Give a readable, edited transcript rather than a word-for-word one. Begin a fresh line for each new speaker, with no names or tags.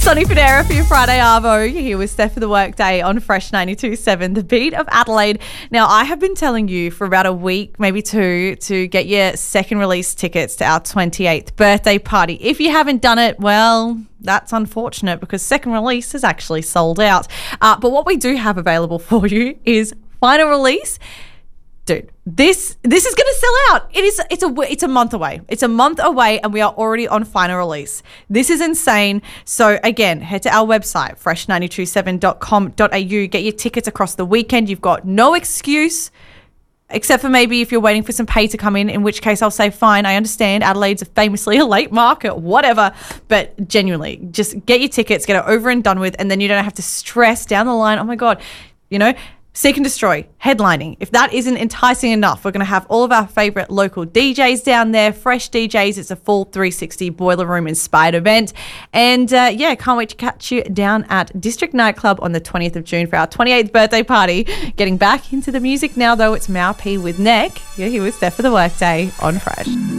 Sonny Fodera for your Friday Arvo. You're here with Steph for the Workday on Fresh 92.7, the beat of Adelaide. Now, I have been telling you for about a week, maybe two, to get your second release tickets to our 28th birthday party. If you haven't done it, well, that's unfortunate because second release is actually sold out. But what we do have available for you is final release. Dude, this is going to sell out. It's a month away. It's a month away and we are already on final release. This is insane. So again, head to our website, fresh927.com.au. Get your tickets across the weekend. You've got no excuse except for maybe if you're waiting for some pay to come in which case I'll say, fine, I understand. Adelaide's famously a late market, whatever. But genuinely, just get your tickets, get it over and done with, and then you don't have to stress down the line. Oh my God, Seek and Destroy, headlining. If that isn't enticing enough, we're going to have all of our favourite local DJs down there, fresh DJs. It's a full 360 Boiler Room inspired event. And can't wait to catch you down at District Nightclub on the 20th of June for our 28th birthday party. Getting back into the music now, though, it's Mau P with Neck. You're here with Steph for the Workday on Fresh.